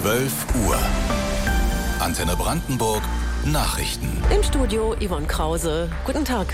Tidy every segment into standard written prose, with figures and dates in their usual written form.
12 Uhr. Antenne Brandenburg Nachrichten. Im Studio Yvonne Krause. Guten Tag.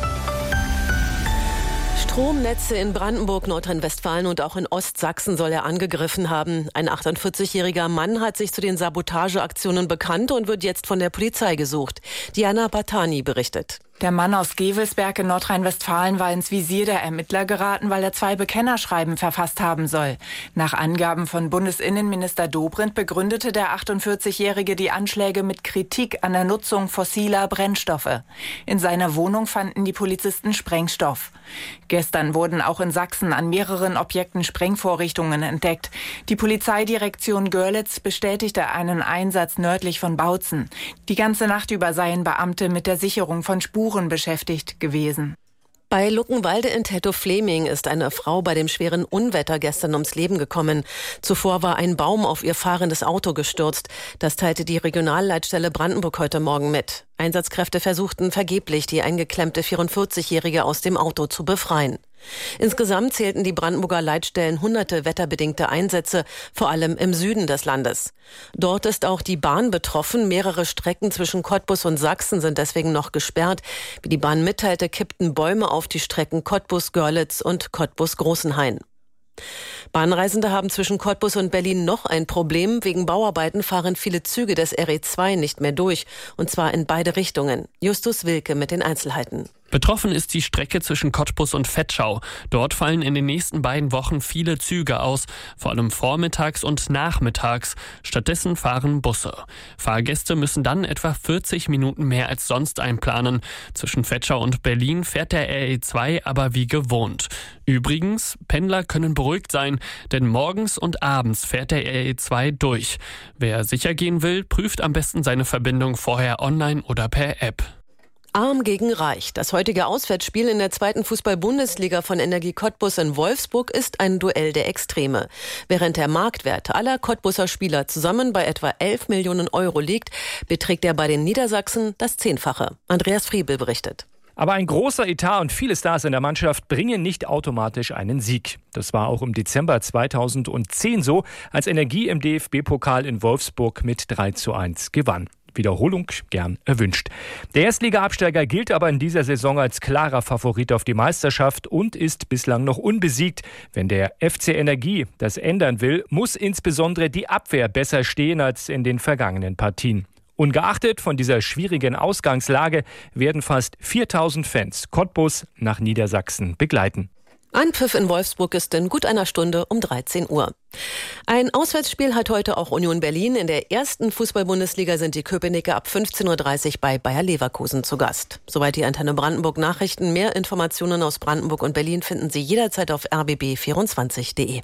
Stromnetze in Brandenburg, Nordrhein-Westfalen und auch in Ostsachsen soll er angegriffen haben. Ein 48-jähriger Mann hat sich zu den Sabotageaktionen bekannt und wird jetzt von der Polizei gesucht. Diana Batani berichtet. Der Mann aus Gevelsberg in Nordrhein-Westfalen war ins Visier der Ermittler geraten, weil er 2 Bekennerschreiben verfasst haben soll. Nach Angaben von Bundesinnenminister Dobrindt begründete der 48-Jährige die Anschläge mit Kritik an der Nutzung fossiler Brennstoffe. In seiner Wohnung fanden die Polizisten Sprengstoff. Gestern wurden auch in Sachsen an mehreren Objekten Sprengvorrichtungen entdeckt. Die Polizeidirektion Görlitz bestätigte einen Einsatz nördlich von Bautzen. Die ganze Nacht über seien Beamte mit der Sicherung von Spuren beschäftigt gewesen. Bei Luckenwalde in Tettow-Fleming ist eine Frau bei dem schweren Unwetter gestern ums Leben gekommen. Zuvor war ein Baum auf ihr fahrendes Auto gestürzt. Das teilte die Regionalleitstelle Brandenburg heute Morgen mit. Einsatzkräfte versuchten vergeblich, die eingeklemmte 44-Jährige aus dem Auto zu befreien. Insgesamt zählten die Brandenburger Leitstellen hunderte wetterbedingte Einsätze, vor allem im Süden des Landes. Dort ist auch die Bahn betroffen. Mehrere Strecken zwischen Cottbus und Sachsen sind deswegen noch gesperrt. Wie die Bahn mitteilte, kippten Bäume auf die Strecken Cottbus-Görlitz und Cottbus-Großenhain. Bahnreisende haben zwischen Cottbus und Berlin noch ein Problem. Wegen Bauarbeiten fahren viele Züge des RE2 nicht mehr durch, und zwar in beide Richtungen. Justus Wilke mit den Einzelheiten. Betroffen ist die Strecke zwischen Cottbus und Vetschau. Dort fallen in den nächsten beiden Wochen viele Züge aus, vor allem vormittags und nachmittags. Stattdessen fahren Busse. Fahrgäste müssen dann etwa 40 Minuten mehr als sonst einplanen. Zwischen Vetschau und Berlin fährt der RE2 aber wie gewohnt. Übrigens, Pendler können beruhigt sein, denn morgens und abends fährt der RE2 durch. Wer sicher gehen will, prüft am besten seine Verbindung vorher online oder per App. Arm gegen Reich. Das heutige Auswärtsspiel in der 2. Fußball-Bundesliga von Energie Cottbus in Wolfsburg ist ein Duell der Extreme. Während der Marktwert aller Cottbuser Spieler zusammen bei etwa 11 Millionen Euro liegt, beträgt er bei den Niedersachsen das 10-fache. Andreas Friebel berichtet. Aber ein großer Etat und viele Stars in der Mannschaft bringen nicht automatisch einen Sieg. Das war auch im Dezember 2010 so, als Energie im DFB-Pokal in Wolfsburg mit 3:1 gewann. Wiederholung gern erwünscht. Der Erstliga-Absteiger gilt aber in dieser Saison als klarer Favorit auf die Meisterschaft und ist bislang noch unbesiegt. Wenn der FC Energie das ändern will, muss insbesondere die Abwehr besser stehen als in den vergangenen Partien. Ungeachtet von dieser schwierigen Ausgangslage werden fast 4000 Fans Cottbus nach Niedersachsen begleiten. Anpfiff in Wolfsburg ist in gut einer Stunde um 13 Uhr. Ein Auswärtsspiel hat heute auch Union Berlin. In der 1. Fußball-Bundesliga sind die Köpenicker ab 15:30 Uhr bei Bayer Leverkusen zu Gast. Soweit die Antenne Brandenburg Nachrichten. Mehr Informationen aus Brandenburg und Berlin finden Sie jederzeit auf rbb24.de.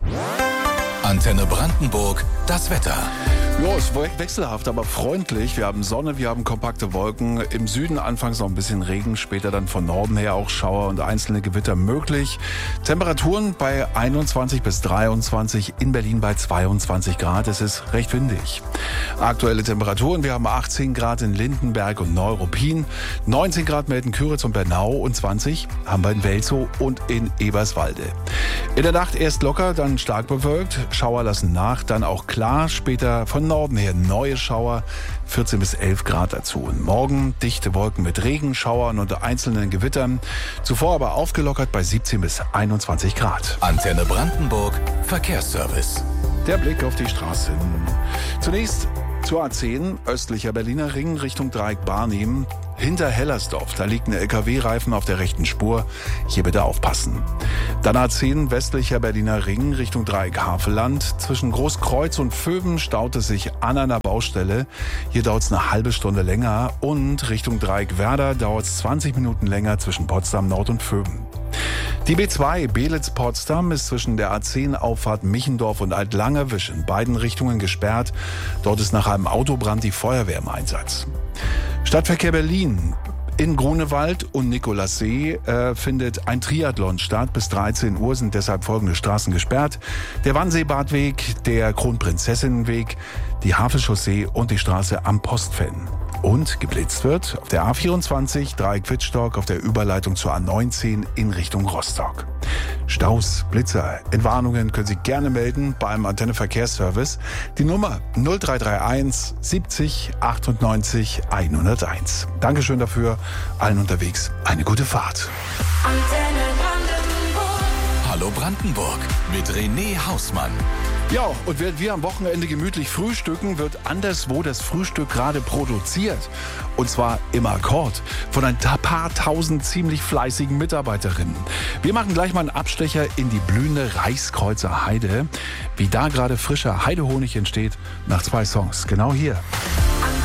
Antenne Brandenburg, das Wetter. Ja, es ist wechselhaft, aber freundlich. Wir haben Sonne, wir haben kompakte Wolken. Im Süden anfangs noch ein bisschen Regen, später dann von Norden her auch Schauer und einzelne Gewitter möglich. Temperaturen bei 21 bis 23, in Berlin bei 22 Grad. Es ist recht windig. Aktuelle Temperaturen, wir haben 18 Grad in Lindenberg und Neuruppin, 19 Grad Melden-Kyritz und Bernau und 20 haben wir in Welzow und in Eberswalde. In der Nacht erst locker, dann stark bewölkt. Schauer lassen nach, dann auch klar, später von Norden her neue Schauer, 14 bis 11 Grad dazu. Und morgen dichte Wolken mit Regenschauern und einzelnen Gewittern. Zuvor aber aufgelockert bei 17 bis 21 Grad. Antenne Brandenburg, Verkehrsservice. Der Blick auf die Straßen. Zunächst zur A10, östlicher Berliner Ring Richtung Dreieck Barnim. Hinter Hellersdorf, da liegt ein LKW-Reifen auf der rechten Spur. Hier bitte aufpassen. Dann A10 westlicher Berliner Ring Richtung Dreieck Havelland. Zwischen Großkreuz und Vöben staut es sich an einer Baustelle. Hier dauert es eine halbe Stunde länger. Und Richtung Dreieck Werder dauert es 20 Minuten länger zwischen Potsdam Nord und Vöben. Die B2 Belitz-Potsdam ist zwischen der A10-Auffahrt Michendorf und Altlangerwisch in beiden Richtungen gesperrt. Dort ist nach einem Autobrand die Feuerwehr im Einsatz. Stadtverkehr Berlin. In Grunewald und Nikolassee findet ein Triathlon statt. Bis 13 Uhr sind deshalb folgende Straßen gesperrt: der Wannseebadweg, der Kronprinzessinnenweg, die Havelchaussee und die Straße am Postfenn. Und geblitzt wird auf der A24 Dreieck Wittstock auf der Überleitung zur A19 in Richtung Rostock. Staus, Blitzer, Entwarnungen können Sie gerne melden beim Antenne Verkehrsservice. Die Nummer 0331 70 98 101. Dankeschön dafür. Allen unterwegs eine gute Fahrt. Antenne Brandenburg. Hallo Brandenburg mit René Hausmann. Ja, und während wir am Wochenende gemütlich frühstücken, wird anderswo das Frühstück gerade produziert. Und zwar im Akkord von ein paar tausend ziemlich fleißigen Mitarbeiterinnen. Wir machen gleich mal einen Abstecher in die blühende Reichskreuzer Heide. Wie da gerade frischer Heidehonig entsteht, nach 2 Songs. Genau hier.